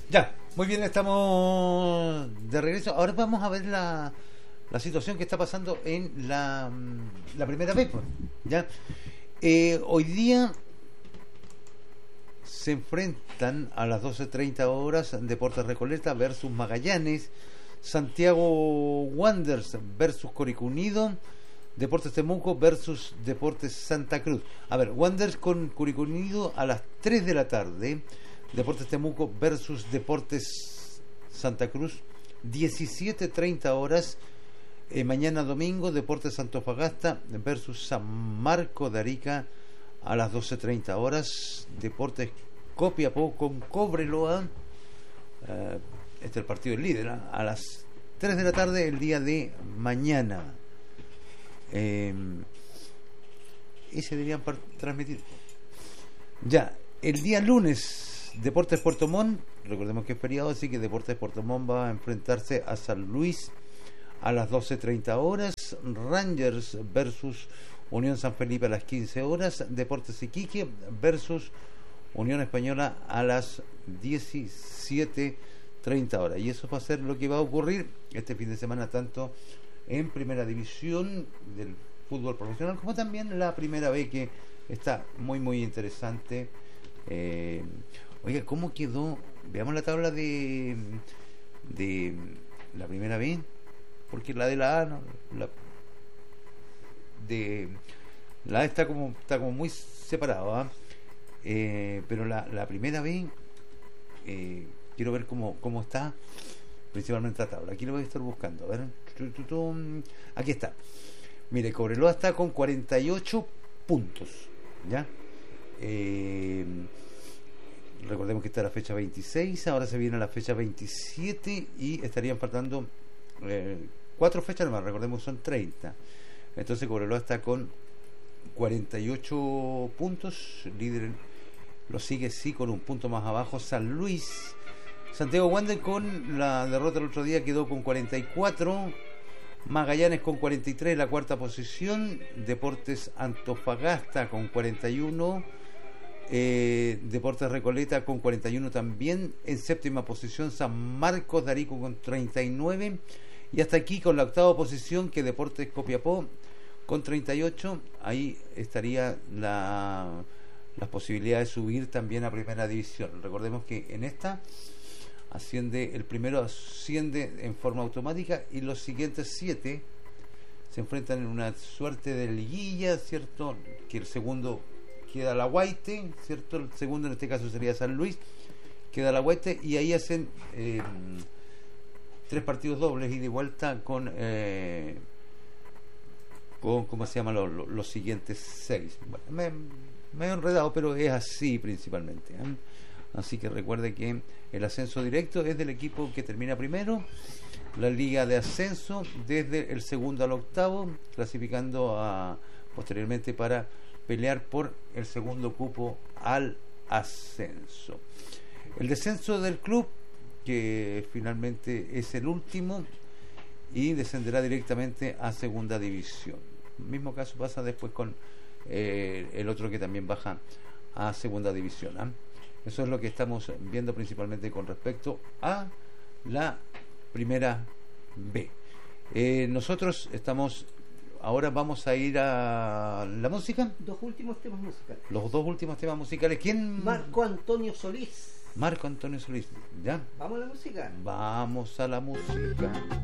Ya, muy bien, estamos de regreso. Ahora vamos a ver la situación que está pasando en la primera vez, pues, ¿ya? Hoy día se enfrentan a las 12:30 horas Deportes Recoleta versus Magallanes, Santiago Wanderers versus Curicó Unido, Deportes Temuco versus Deportes Santa Cruz. A ver, Wanderers con Curicó Unido a las 3 de la tarde, Deportes Temuco versus Deportes Santa Cruz, 17:30 horas. Mañana domingo, Deportes Antofagasta versus San Marco de Arica a las 12:30 horas. Deportes Copiapó con Cobreloa. Este es el partido del líder, ¿eh? A las 3 de la tarde el día de mañana. Ese deberían transmitir. Ya, el día lunes, Deportes Puerto Montt. Recordemos que es feriado, así que Deportes Puerto Montt va a enfrentarse a San Luis a las 12:30 horas. Rangers versus Unión San Felipe a las 15 horas. Deportes Iquique versus Unión Española a las 17:30 horas. Y eso va a ser lo que va a ocurrir este fin de semana, tanto en primera división del fútbol profesional como también la primera B, que está muy muy interesante. Oiga, ¿cómo quedó? Veamos la tabla de la primera B, porque la de la A no, la A está como muy separada, ¿eh? Pero la primera B, quiero ver cómo está principalmente la tabla. Aquí lo voy a estar buscando, a ver. Aquí está. Mire, Cobreloa está con 48 puntos, ¿ya? Recordemos que está la fecha 26, ahora se viene la fecha 27 y estarían faltando 4 fechas más, recordemos son 30. Entonces Cobreloa está con 48 puntos, líder. Lo sigue sí con un punto más abajo San Luis. Santiago Wander, con la derrota el otro día, quedó con 44. Magallanes con 43, la cuarta posición. Deportes Antofagasta con 41. Deportes Recoleta con 41 también. En séptima posición San Marcos de Arica con 39. Y hasta aquí con la octava posición, que Deportes Copiapó con 38. Ahí estaría las posibilidades de subir también a primera división. Recordemos que en esta el primero asciende en forma automática y los siguientes 7 se enfrentan en una suerte de liguilla, ¿cierto? Que el segundo queda la Guaite, ¿cierto? El segundo en este caso sería San Luis, queda la Guaite, y ahí hacen 3 partidos dobles y de vuelta con ¿cómo se llama? Los siguientes 6. Bueno, me he enredado, pero es así principalmente, ¿eh? Así que recuerde que el ascenso directo es del equipo que termina primero, la liga de ascenso desde el segundo al octavo, clasificando posteriormente para pelear por el segundo cupo al ascenso. El descenso del club, que finalmente es el último, y descenderá directamente a segunda división. El mismo caso pasa después con el otro que también baja a segunda división, ¿eh? Eso es lo que estamos viendo principalmente con respecto a la primera B. Nosotros ahora vamos a ir a la música. Dos últimos temas musicales. Los 2 últimos temas musicales. ¿Quién? Marco Antonio Solís. Marco Antonio Solís. ¿Ya? ¿Vamos a la música? Vamos a la música.